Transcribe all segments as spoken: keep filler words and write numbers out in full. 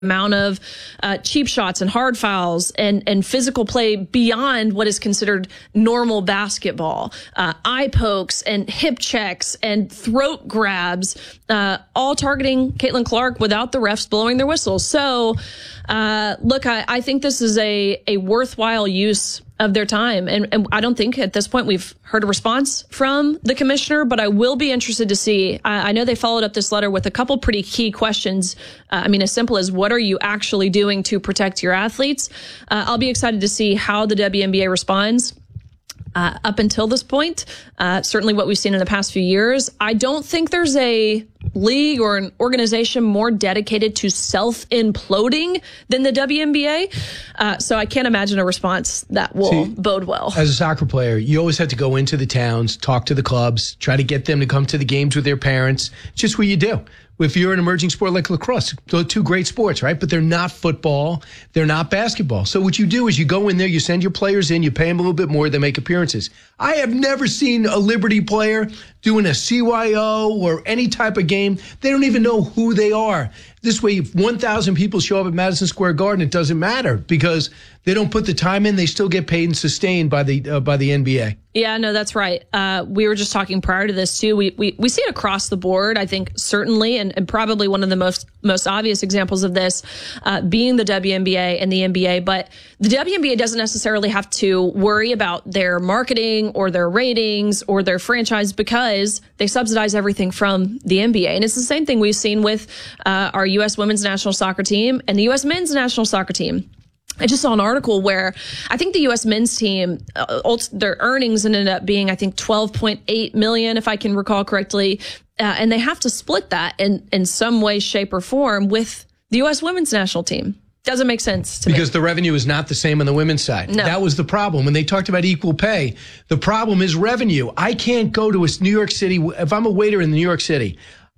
amount of uh, cheap shots and hard fouls and, and physical play beyond what is considered normal basketball, uh, eye pokes and hip checks and throat grabs, uh, all targeting Caitlin Clark without the refs blowing their whistles. So, uh, look, I, I think this is a, a worthwhile use of their time. And, and I don't think at this point we've heard a response from the commissioner, but I will be interested to see. I, I know they followed up this letter with a couple pretty key questions. Uh, I mean, as simple as what are you actually doing to protect your athletes? Uh, I'll be excited to see how the W N B A responds. Uh, up until this point, uh, certainly what we've seen in the past few years, I don't think there's a league or an organization more dedicated to self-imploding than the W N B A. Uh, so I can't imagine a response that will See, bode well. As a soccer player, you always had to go into the towns, talk to the clubs, try to get them to come to the games with their parents. It's just what you do. If you're an emerging sport like lacrosse, those are two great sports, right? But they're not football. They're not basketball. So what you do is you go in there, you send your players in, you pay them a little bit more, they make appearances. I have never seen a Liberty player doing a C Y O or any type of game. They don't even know who they are. This way, if one thousand people show up at Madison Square Garden, it doesn't matter because they don't put the time in. They still get paid and sustained by the uh, by the N B A. Yeah, no, that's right. Uh, we were just talking prior to this, too. We, we, we see it across the board, I think, certainly, and, and probably one of the most most obvious examples of this uh, being the W N B A and the N B A. But the W N B A doesn't necessarily have to worry about their marketing or their ratings or their franchise because they subsidize everything from the N B A. And it's the same thing we've seen with uh, our U S women's national soccer team and the U S men's national soccer team. I just saw an article where I think the U S men's team, uh, their earnings ended up being, I think, twelve point eight million, if I can recall correctly. Uh, and they have to split that in, in some way, shape, or form with the U S women's national team. Doesn't make sense to me. Because the revenue is not the same on the women's side. No. That was the problem. When they talked about equal pay, the problem is revenue. I can't go to a New York City. If I'm a waiter in New York City,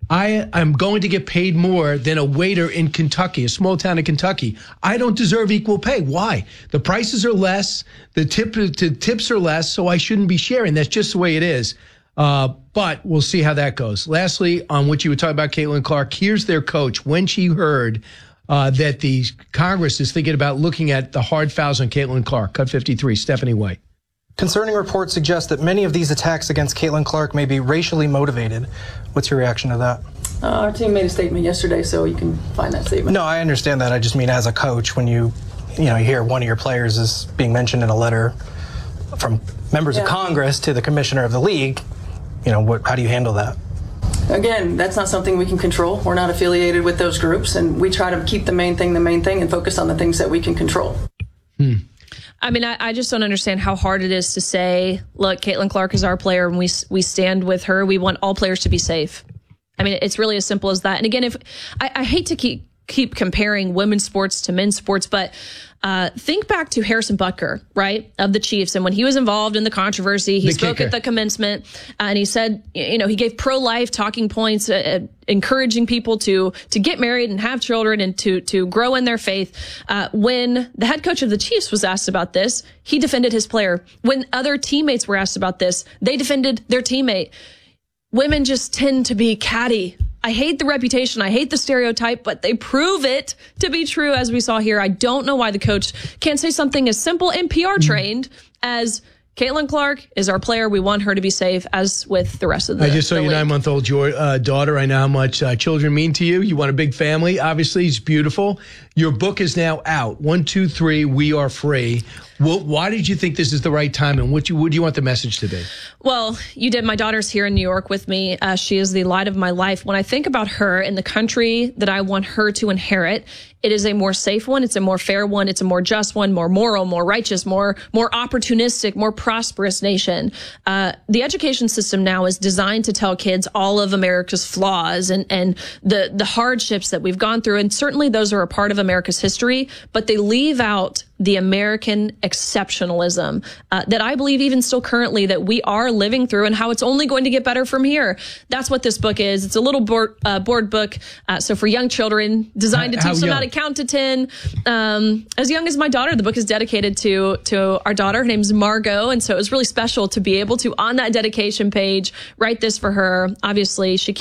I am going to get paid more than a waiter in Kentucky, a small town in Kentucky. I don't deserve equal pay. Why? The prices are less, the tip, the tips are less, so I shouldn't be sharing. That's just the way it is. Uh, but we'll see how that goes. Lastly, on what you were talking about, Caitlin Clark, here's their coach. When she heard uh, that the Congress is thinking about looking at the hard fouls on Caitlin Clark, cut fifty-three, Stephanie White. Concerning reports suggest that many of these attacks against Caitlin Clark may be racially motivated. What's your reaction to that? Uh, our team made a statement yesterday, so you can find that statement. No, I understand that. I just mean as a coach, when you, you know, you hear one of your players is being mentioned in a letter from members yeah. of Congress to the commissioner of the league, you know, what, how do you handle that? Again, that's not something we can control. We're not affiliated with those groups, and we try to keep the main thing the main thing and focus on the things that we can control. Hmm. I mean, I, I just don't understand how hard it is to say, look, Caitlin Clark is our player and we we stand with her. We want all players to be safe. I mean, it's really as simple as that. And again, if I, I hate to keep keep comparing women's sports to men's sports, but uh, think back to Harrison Butker, right, of the Chiefs. And when he was involved in the controversy, he the spoke kicker. at the commencement uh, and he said, you know, he gave pro-life talking points, uh, encouraging people to to get married and have children and to to grow in their faith. Uh, when the head coach of the Chiefs was asked about this, he defended his player. When other teammates were asked about this, they defended their teammate. Women just tend to be catty. I hate the reputation. I hate the stereotype, but they prove it to be true, as we saw here. I don't know why the coach can't say something as simple and P R trained as Caitlin Clark is our player. We want her to be safe, as with the rest of the I just saw your league. nine-month-old uh, daughter. I know how much uh, children mean to you. You want a big family. Obviously, it's beautiful. Your book is now out. One, two, three, we are free. Well, why did you think this is the right time, and what, you, what do you want the message to be? Well, you did. My daughter's here in New York with me. Uh, she is the light of my life. When I think about her and the country that I want her to inherit, it is a more safe one. It's a more fair one. It's a more just one, more moral, more righteous, more more opportunistic, more prosperous nation. Uh, the education system now is designed to tell kids all of America's flaws and, and the, the hardships that we've gone through. And certainly those are a part of America's history, but they leave out the American exceptionalism uh, that I believe even still currently that we are living through and how it's only going to get better from here. That's what this book is. It's a little board, uh, board book. Uh, so for young children, designed to teach them how to count to ten. Um, as young as my daughter, the book is dedicated to, to our daughter. Her name's Margot. And so it was really special to be able to, on that dedication page, write this for her. Obviously, she can't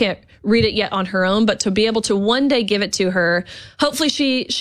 read it yet on her own, but to be able to one day give it to her, hopefully she